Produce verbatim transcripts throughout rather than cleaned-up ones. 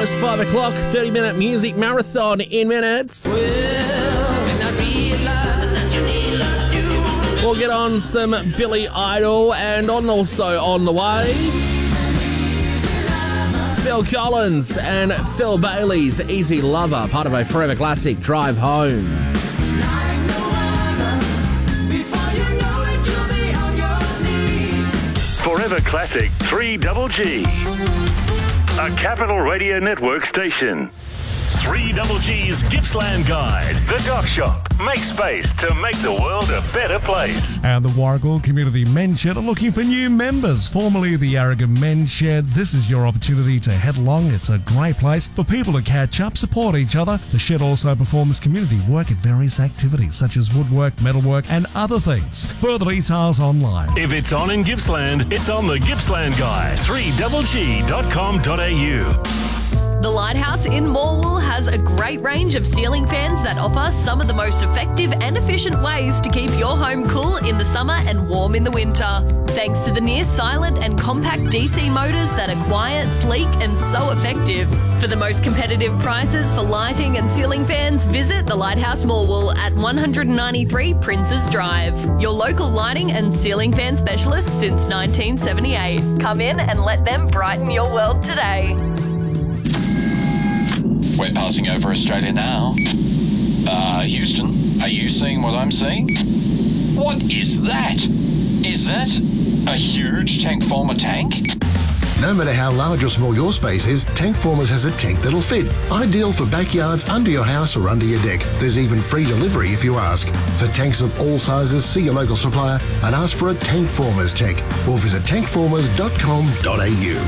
almost five o'clock, thirty minute music marathon in minutes. Well, when I realize that you need love, you We'll get on some Billy Idol and on also on the way, Phil Collins and Phil Bailey's Easy Lover, part of a Forever Classic Drive Home. Forever Classic three Double G. A Capital Radio Network station. three Double G's Gippsland Guide. The Dock Shop. Make space to make the world a better place. And the Warragul Community Men's Shed are looking for new members. Formerly the Yarragon Men's Shed, this is your opportunity to head along. It's a great place for people to catch up, support each other. The shed also performs community work at various activities such as woodwork, metalwork and other things. Further details online. If it's on in Gippsland, it's on the Gippsland Guide. three double g dot com dot a u. The Lighthouse in Morwell has a great range of ceiling fans that offer some of the most effective and efficient ways to keep your home cool in the summer and warm in the winter. Thanks to the near silent and compact D C motors that are quiet, sleek and so effective. For the most competitive prices for lighting and ceiling fans, visit the Lighthouse Morwell at one ninety-three Princes Drive. Your local lighting and ceiling fan specialist since nineteen seventy-eight. Come in and let them brighten your world today. We're passing over Australia now. Uh, Houston, are you seeing what I'm seeing? What is that? Is that a huge tank former tank? No matter how large or small your space is, Tank Formers has a tank that'll fit. Ideal for backyards, under your house or under your deck. There's even free delivery if you ask. For tanks of all sizes, see your local supplier and ask for a Tank Formers tank or visit tank formers dot com dot a u.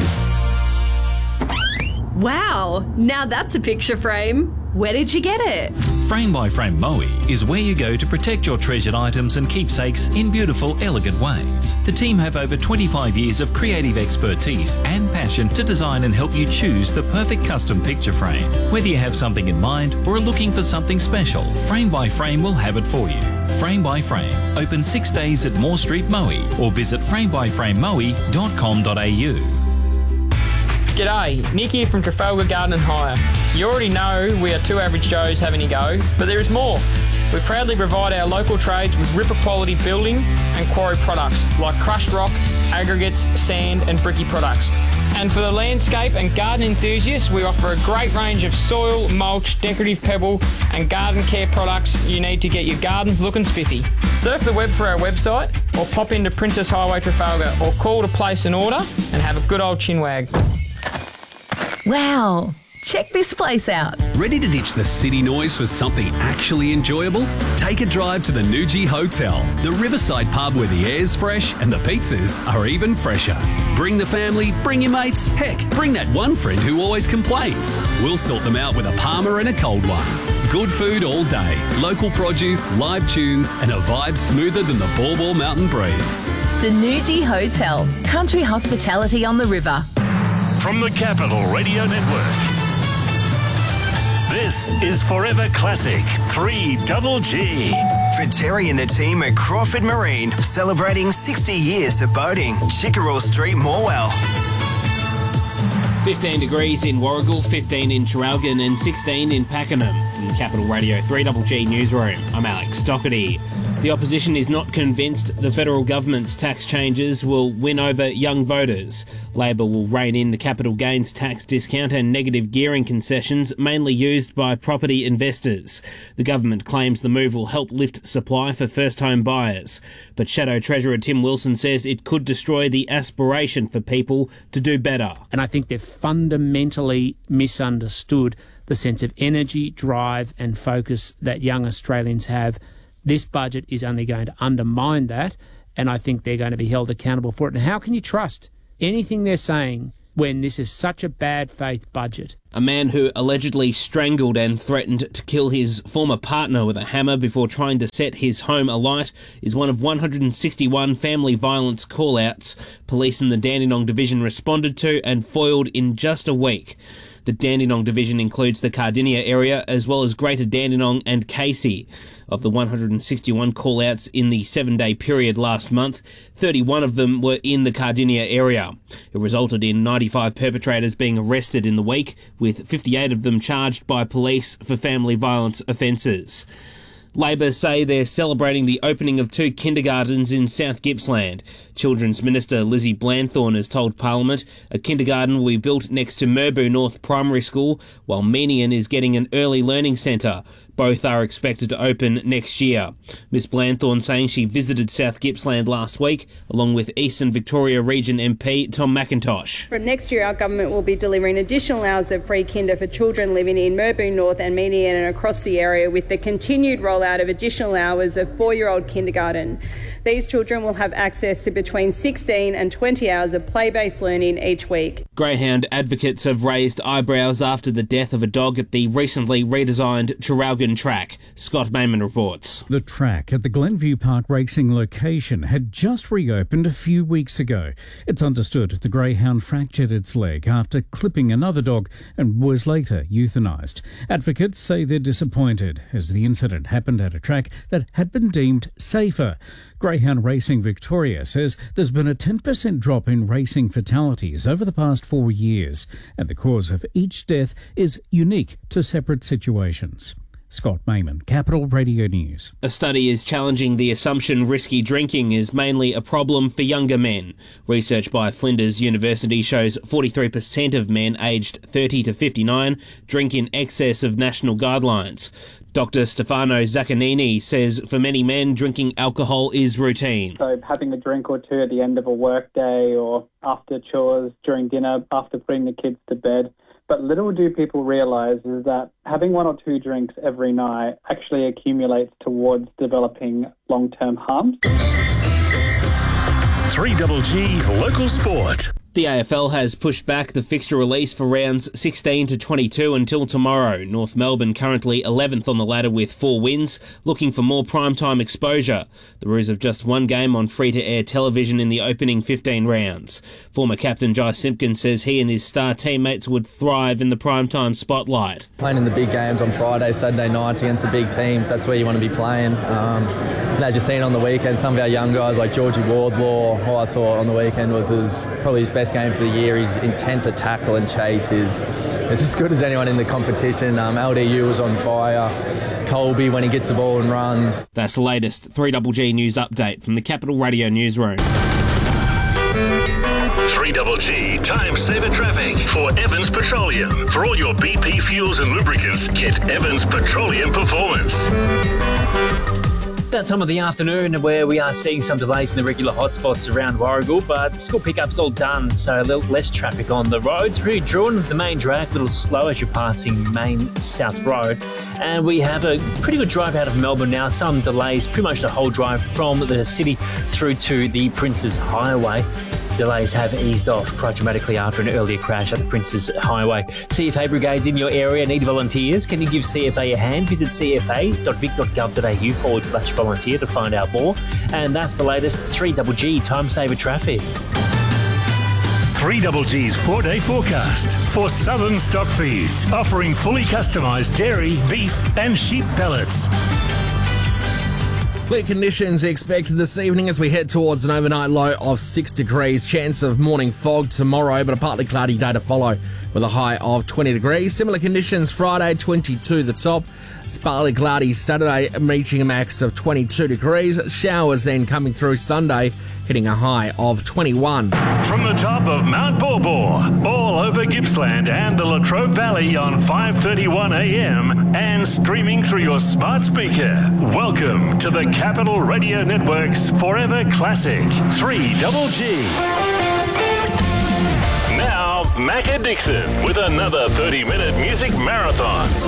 Wow, now that's a picture frame. Where did you get it? Frame by Frame Moe is where you go to protect your treasured items and keepsakes in beautiful, elegant ways. The team have over twenty-five years of creative expertise and passion to design and help you choose the perfect custom picture frame. Whether you have something in mind or are looking for something special, Frame by Frame will have it for you. Frame by Frame, open six days at Moore Street, Moe, or visit frame by frame moe dot com dot a u. G'day, Nick here from Trafalgar Garden and Hire. You already know we are two average Joes having a go, but there is more. We proudly provide our local trades with ripper quality building and quarry products like crushed rock, aggregates, sand and bricky products. And for the landscape and garden enthusiasts, we offer a great range of soil, mulch, decorative pebble and garden care products you need to get your gardens looking spiffy. Surf the web for our website or pop into Princess Highway Trafalgar or call to place an order and have a good old chinwag. Wow, check this place out. Ready to ditch the city noise for something actually enjoyable? Take a drive to the Nuji Hotel, the riverside pub where the air's fresh and the pizzas are even fresher. Bring the family, bring your mates, heck, bring that one friend who always complains. We'll sort them out with a Palmer and a cold one. Good food all day, local produce, live tunes and a vibe smoother than the Ball Ball Mountain breeze. The Nuji Hotel, country hospitality on the river. From the Capital Radio Network, this is Forever Classic three Double G. For Terry and the team at Crawford Marine, celebrating sixty years of boating. Chickerell Street, Morwell. fifteen degrees in Warragul, fifteen in Traralgon and sixteen in Pakenham. From Capital Radio three Double G Newsroom, I'm Alex Doherty. The opposition is not convinced the federal government's tax changes will win over young voters. Labor will rein in the capital gains tax discount and negative gearing concessions mainly used by property investors. The government claims the move will help lift supply for first-home buyers. But Shadow Treasurer Tim Wilson says it could destroy the aspiration for people to do better. And I think they've fundamentally misunderstood the sense of energy, drive and focus that young Australians have. This budget is only going to undermine that, and I think they're going to be held accountable for it. And how can you trust anything they're saying when this is such a bad faith budget? A man who allegedly strangled and threatened to kill his former partner with a hammer before trying to set his home alight is one of one hundred sixty-one family violence call-outs police in the Dandenong Division responded to and foiled in just a week. The Dandenong division includes the Cardinia area as well as Greater Dandenong and Casey. Of the one hundred sixty-one call-outs in the seven-day period last month, thirty-one of them were in the Cardinia area. It resulted in ninety-five perpetrators being arrested in the week, with fifty-eight of them charged by police for family violence offences. Labor say they're celebrating the opening of two kindergartens in South Gippsland. Children's Minister Lizzie Blanthorne has told Parliament a kindergarten will be built next to Merbau North Primary School, while Menian is getting an early learning centre. Both are expected to open next year. Miss Blanthorne saying she visited South Gippsland last week, along with Eastern Victoria Region M P Tom McIntosh. From next year, our government will be delivering additional hours of free kinder for children living in Merbau North and Menian and across the area, with the continued rollout of additional hours of four-year-old kindergarten. These children will have access to between sixteen and twenty hours of play-based learning each week. Greyhound advocates have raised eyebrows after the death of a dog at the recently redesigned Traralgon track. Scott Mayman reports. The track at the Glenview Park racing location had just reopened a few weeks ago. It's understood the greyhound fractured its leg after clipping another dog and was later euthanised. Advocates say they're disappointed as the incident happened at a track that had been deemed safer. Greyhound Racing Victoria says there's been a ten percent drop in racing fatalities over the past four years, and the cause of each death is unique to separate situations. Scott Mayman, Capital Radio News. A study is challenging the assumption risky drinking is mainly a problem for younger men. Research by Flinders University shows forty-three percent of men aged thirty to fifty-nine drink in excess of national guidelines. Doctor Stefano Zaccanini says for many men, drinking alcohol is routine. So having a drink or two at the end of a work day or after chores, during dinner, after putting the kids to bed. But little do people realise is that having one or two drinks every night actually accumulates towards developing long-term harms. three G G Local Sport. The A F L has pushed back the fixture release for rounds sixteen to twenty-two until tomorrow. North Melbourne currently eleventh on the ladder with four wins, looking for more primetime exposure. The Roos have just one game on free-to-air television in the opening fifteen rounds. Former captain Jai Simpkins says he and his star teammates would thrive in the primetime spotlight. Playing in the big games on Friday, Saturday nights against the big teams, that's where you want to be playing. Um, and as you've seen on the weekend, some of our young guys like Georgie Wardlaw, who I thought on the weekend was his, probably his best game for the year. His intent to tackle and chase is, is as good as anyone in the competition. Um, L D U was on fire. Colby when he gets the ball and runs. That's the latest three G G news update from the Capital Radio newsroom. three G G Time Saver Traffic for Evans Petroleum. For all your B P fuels and lubricants, get Evans Petroleum Performance. That time of the afternoon where we are seeing some delays in the regular hotspots around Warragul, but school pickup's all done, so a little less traffic on the roads. Really drawn, the main drag, a little slow as you're passing Main South Road. And we have a pretty good drive out of Melbourne now. Some delays, pretty much the whole drive from the city through to the Princes Highway. Delays have eased off quite dramatically after an earlier crash at the Princes Highway. C F A brigades in your area need volunteers. Can you give C F A a hand? Visit c f a dot vic dot gov dot a u forward slash volunteer to find out more. And that's the latest three G G Time Saver Traffic. three G G's four-day forecast for Southern Stock Feeds, offering fully customised dairy, beef and sheep pellets. Clear conditions expected this evening as we head towards an overnight low of six degrees. Chance of morning fog tomorrow, but a partly cloudy day to follow with a high of twenty degrees. Similar conditions Friday, twenty-two the top. It's partly cloudy Saturday, reaching a max of twenty-two degrees. Showers then coming through Sunday, hitting a high of twenty-one. From the top of Mount Borbor, all over Gippsland and the Latrobe Valley on five thirty-one a m and streaming through your smart speaker. Welcome to the Capital Radio Network's Forever Classic three G G. Now, Macca Dixon with another thirty-minute music marathon.